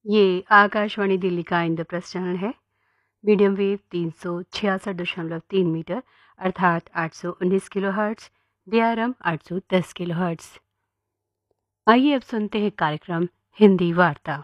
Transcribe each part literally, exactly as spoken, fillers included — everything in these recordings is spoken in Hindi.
ये आकाशवाणी दिल्ली का इंद्रप्रस्थ चैनल है। मीडियम वेव तीन सौ छियासठ दशमलव तीन मीटर अर्थात आठ सौ उन्नीस kilo hertz, D R M आठ सौ दस किलो हर्ट्ज। आइए अब सुनते हैं कार्यक्रम हिंदी वार्ता।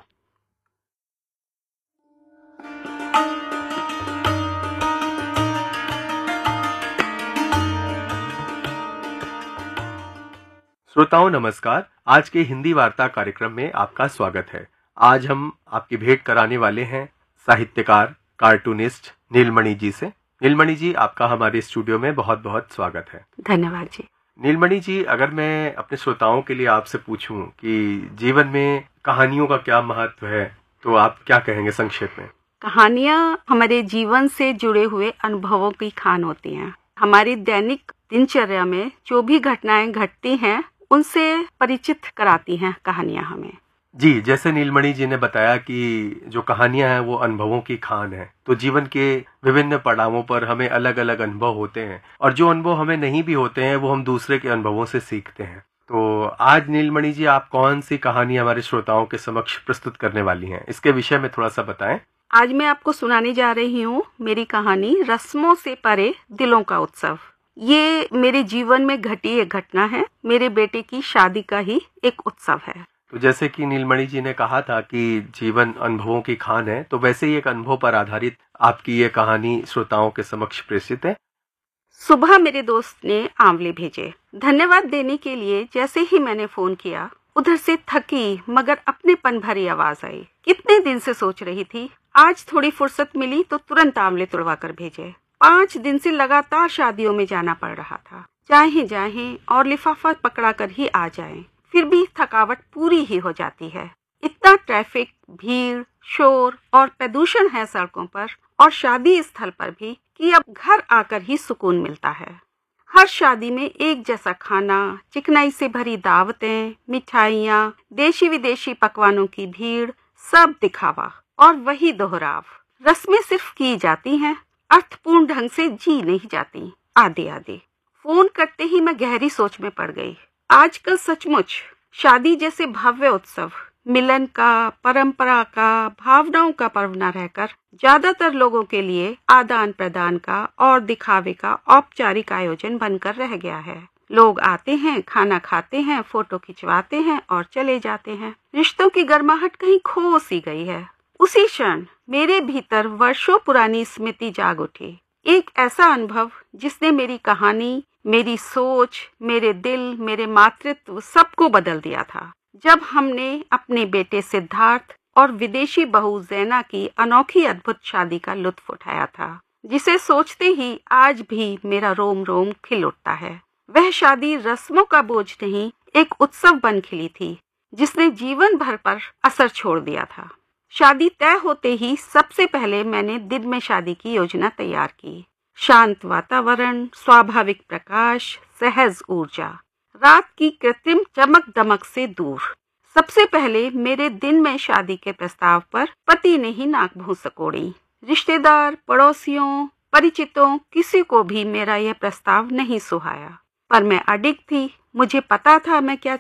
श्रोताओं नमस्कार। आज के हिंदी वार्ता कार्यक्रम में आपका स्वागत है। आज हम आपकी भेंट कराने वाले हैं साहित्यकार कार्टूनिस्ट नीलमणि जी से। नीलमणि जी, आपका हमारे स्टूडियो में बहुत बहुत स्वागत है। धन्यवाद जी। नीलमणि जी, अगर मैं अपने श्रोताओं के लिए आपसे पूछूं कि जीवन में कहानियों का क्या महत्व है, तो आप क्या कहेंगे संक्षेप में? कहानियाँ हमारे जीवन से जुड़े हुए अनुभवों की खान होती हैं। हमारी दैनिक दिनचर्या में जो भी घटनाएं घटती हैं उनसे परिचित कराती हैं कहानियां हमें। जी, जैसे नीलमणि जी ने बताया कि जो कहानियां हैं वो अनुभवों की खान है। तो जीवन के विभिन्न पड़ावों पर हमें अलग अलग अनुभव होते हैं और जो अनुभव हमें नहीं भी होते हैं वो हम दूसरे के अनुभवों से सीखते हैं। तो आज नीलमणि जी, आप कौन सी कहानी हमारे श्रोताओं के समक्ष प्रस्तुत करने वाली हैं, इसके विषय में थोड़ा सा बताएं। आज मैं आपको सुनाने जा रही हूँ मेरी कहानी रस्मों से परे दिलों का उत्सव। ये मेरे जीवन में घटी एक घटना है। मेरे बेटे की शादी का ही एक उत्सव है। तो जैसे कि नीलमणि जी ने कहा था कि जीवन अनुभवों की खान है, तो वैसे ही एक अनुभव पर आधारित आपकी ये कहानी श्रोताओं के समक्ष प्रेषित है। सुबह मेरे दोस्त ने आंवले भेजे। धन्यवाद देने के लिए जैसे ही मैंने फोन किया, उधर से थकी मगर अपनेपन भरी आवाज आई। कितने दिन से सोच रही थी, आज थोड़ी फुर्सत मिली तो तुरंत आंवले तुड़वा कर भेजे। पांच दिन से लगातार शादियों में जाना पड़ रहा था। चाहे जाएं और लिफाफा पकड़ा कर ही आ जाएं, फिर भी थकावट पूरी ही हो जाती है। इतना ट्रैफिक, भीड़, शोर और प्रदूषण है सड़कों पर और शादी स्थल पर भी कि अब घर आकर ही सुकून मिलता है। हर शादी में एक जैसा खाना, चिकनाई से भरी दावतें, मिठाइयाँ, देशी विदेशी पकवानों की भीड़, सब दिखावा और वही दोहराव। रस्में सिर्फ की जाती हैं, अर्थपूर्ण ढंग से जी नहीं जाती। आधे आधे फोन करते ही मैं गहरी सोच में पड़ गई। आजकल सचमुच शादी जैसे भव्य उत्सव, मिलन का, परंपरा का, भावनाओं का पर्व न रहकर ज्यादातर लोगों के लिए आदान प्रदान का और दिखावे का औपचारिक आयोजन बनकर रह गया है। लोग आते हैं, खाना खाते हैं, फोटो खिंचवाते हैं और चले जाते हैं। रिश्तों की गर्माहट कहीं खो सी गई है। उसी क्षण मेरे भीतर वर्षों पुरानी स्मृति जाग उठी। एक ऐसा अनुभव जिसने मेरी कहानी, मेरी सोच, मेरे दिल, मेरे मातृत्व सबको बदल दिया था। जब हमने अपने बेटे सिद्धार्थ और विदेशी बहू जैना की अनोखी अद्भुत शादी का लुत्फ उठाया था, जिसे सोचते ही आज भी मेरा रोम रोम खिल उठता है। वह शादी रस्मों का बोझ नहीं, एक उत्सव बन खिली थी जिसने जीवन भर पर असर छोड़ दिया था। शादी तय होते ही सबसे पहले मैंने दिन में शादी की योजना तैयार की। शांत वातावरण, स्वाभाविक प्रकाश, सहज ऊर्जा, रात की कृत्रिम चमक दमक से दूर। सबसे पहले मेरे दिन में शादी के प्रस्ताव पर पति ने ही नाक भूं सकोड़ी। रिश्तेदार, पड़ोसियों, परिचितों, किसी को भी मेरा यह प्रस्ताव नहीं सुहाया। पर मैं अडिग थी। मुझे पता था मैं क्या